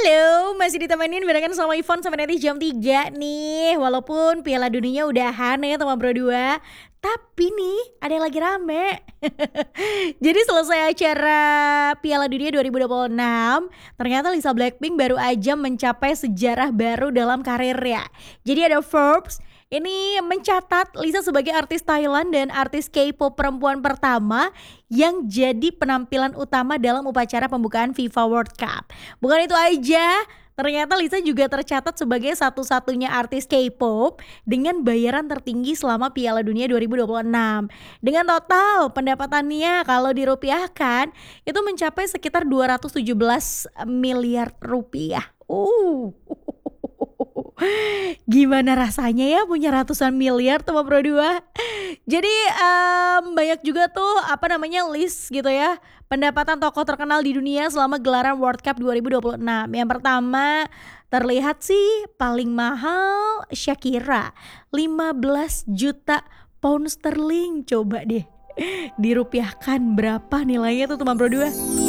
Halo, masih ditemenin barengan sama Ivon sampai nanti jam 3 nih. Walaupun Piala Dunianya udahan ya sama Bro 2, tapi nih ada yang lagi rame. Jadi selesai acara Piala Dunia 2026, ternyata Lisa Blackpink baru aja mencapai sejarah baru dalam karirnya. Jadi ada Forbes ini mencatat Lisa sebagai artis Thailand dan artis K-pop perempuan pertama yang jadi penampilan utama dalam upacara pembukaan FIFA World Cup. Bukan itu aja, ternyata Lisa juga tercatat sebagai satu-satunya artis K-pop dengan bayaran tertinggi selama Piala Dunia 2026. Dengan total pendapatannya kalau dirupiahkan itu mencapai sekitar 217 miliar rupiah. Gimana rasanya ya punya ratusan miliar tuh Bro 2. Jadi banyak juga tuh list gitu ya pendapatan tokoh terkenal di dunia selama gelaran World Cup 2026. Yang pertama terlihat sih paling mahal Shakira 15 juta pound sterling. Coba deh dirupiahkan berapa nilainya tuh teman Bro 2.